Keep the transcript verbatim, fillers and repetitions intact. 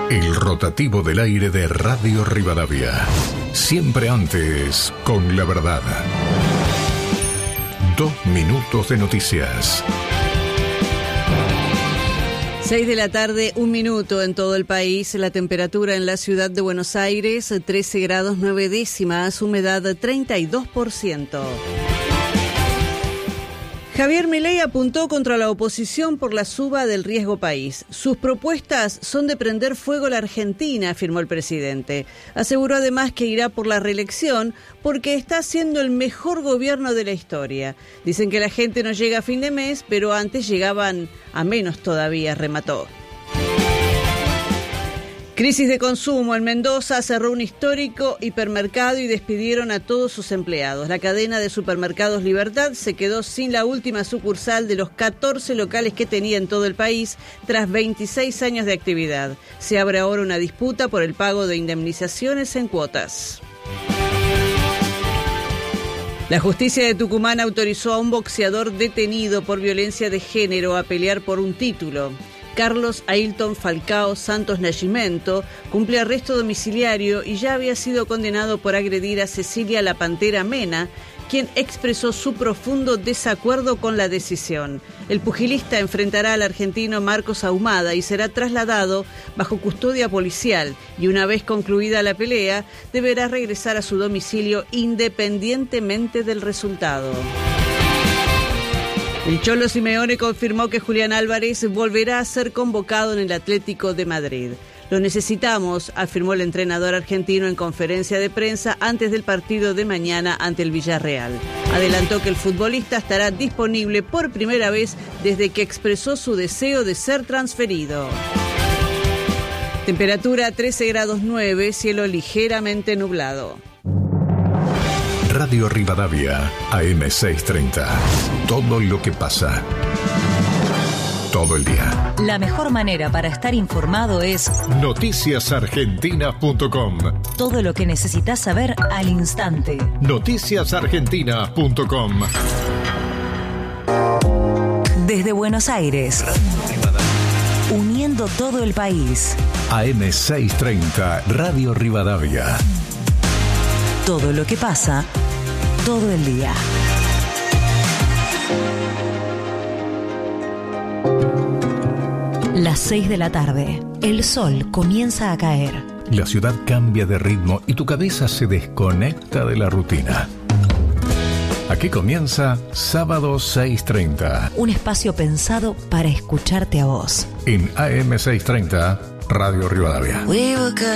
El rotativo del aire de Radio Rivadavia. Siempre antes, con la verdad. Dos minutos de noticias. Seis de la tarde, un minuto en todo el país. La temperatura en la ciudad de Buenos Aires, trece grados nueve décimas, humedad treinta y dos por ciento. Javier Milei apuntó contra la oposición por la suba del riesgo país. Sus propuestas son de prender fuego a la Argentina, afirmó el presidente. Aseguró además que irá por la reelección porque está haciendo el mejor gobierno de la historia. Dicen que la gente no llega a fin de mes, pero antes llegaban a menos todavía, remató. Crisis de consumo. En Mendoza cerró un histórico hipermercado y despidieron a todos sus empleados. La cadena de supermercados Libertad se quedó sin la última sucursal de los catorce locales que tenía en todo el país tras veintiséis años de actividad. Se abre ahora una disputa por el pago de indemnizaciones en cuotas. La justicia de Tucumán autorizó a un boxeador detenido por violencia de género a pelear por un título. Carlos Ailton Falcao Santos Nascimento cumple arresto domiciliario y ya había sido condenado por agredir a Cecilia La Pantera Mena, quien expresó su profundo desacuerdo con la decisión. El pugilista enfrentará al argentino Marcos Ahumada y será trasladado bajo custodia policial y una vez concluida la pelea deberá regresar a su domicilio independientemente del resultado. El Cholo Simeone confirmó que Julián Álvarez volverá a ser convocado en el Atlético de Madrid. Lo necesitamos, afirmó el entrenador argentino en conferencia de prensa antes del partido de mañana ante el Villarreal. Adelantó que el futbolista estará disponible por primera vez desde que expresó su deseo de ser transferido. Temperatura trece grados nueve, cielo ligeramente nublado. Radio Rivadavia, A M seiscientos treinta. Todo lo que pasa. Todo el día. La mejor manera para estar informado es noticias argentinas punto com. Todo lo que necesitas saber al instante. noticias argentinas punto com. Desde Buenos Aires. Uniendo todo el país. A M seiscientos treinta, Radio Rivadavia. Todo lo que pasa, todo el día. Las seis de la tarde. El sol comienza a caer. La ciudad cambia de ritmo y tu cabeza se desconecta de la rutina. Aquí comienza Sábado seiscientos treinta. Un espacio pensado para escucharte a vos. En A M seiscientos treinta, Radio Rivadavia.